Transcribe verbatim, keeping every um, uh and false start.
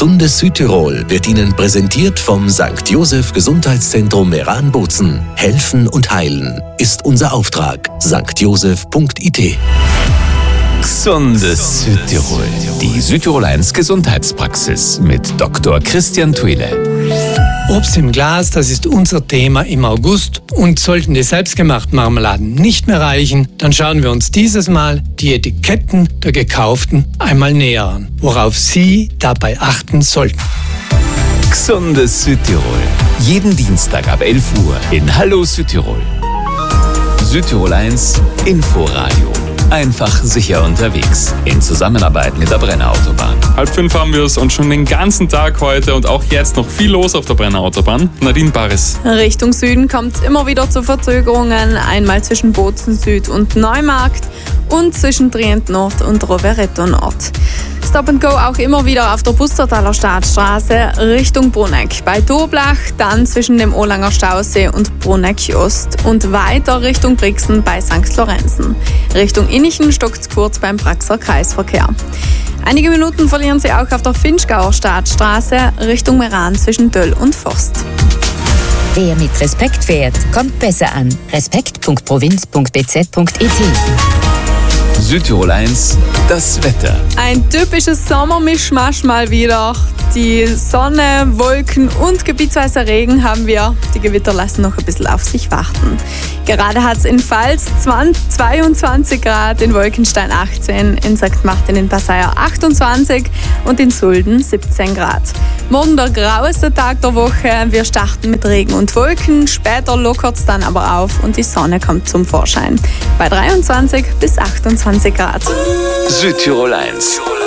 Gesundes Südtirol wird Ihnen präsentiert vom Sankt Joseph Gesundheitszentrum Meran-Bozen. Helfen und heilen ist unser Auftrag. sankt joseph punkt i t. Gesundes Südtirol. Die Südtirol eins Gesundheitspraxis mit Doktor Christian Thuile. Obst im Glas, das ist unser Thema im August. Und sollten die selbstgemachten Marmeladen nicht mehr reichen, dann schauen wir uns dieses Mal die Etiketten der gekauften einmal näher an, worauf Sie dabei achten sollten. Gesundes Südtirol. Jeden Dienstag ab elf Uhr in Hallo Südtirol. Südtirol eins Inforadio. Einfach sicher unterwegs. In Zusammenarbeit mit der Brenner Autobahn. Halb fünf haben wir es und schon den ganzen Tag heute und auch jetzt noch viel los auf der Brenner Autobahn. Nadine Barres. Richtung Süden kommt es immer wieder zu Verzögerungen. Einmal zwischen Bozen Süd und Neumarkt und zwischen Trient Nord und Rovereto Nord. Stop and Go auch immer wieder auf der Pustertaler Stadtstraße Richtung Bruneck bei Doblach, dann zwischen dem Olanger Stausee und Bruneck Ost und weiter Richtung Brixen bei Sankt Lorenzen. Richtung Innichen stockt es kurz beim Praxer Kreisverkehr. Einige Minuten verlieren Sie auch auf der Finchgauer Stadtstraße Richtung Meran zwischen Döll und Forst. Wer mit Respekt fährt, kommt besser an. respekt punkt provinz punkt b z punkt i t. Südtirol eins, das Wetter. Ein typisches Sommermischmasch mal wieder. Die Sonne, Wolken und gebietsweise Regen haben wir. Die Gewitter lassen noch ein bisschen auf sich warten. Gerade hat es in Pfalz zweiundzwanzig Grad, in Wolkenstein achtzehn, in Sankt Martin in Passeier achtundzwanzig und in Sulden siebzehn Grad. Morgen der graueste Tag der Woche. Wir starten mit Regen und Wolken. Später lockert es dann aber auf und die Sonne kommt zum Vorschein. Bei dreiundzwanzig bis achtundzwanzig Grad. Südtirol eins.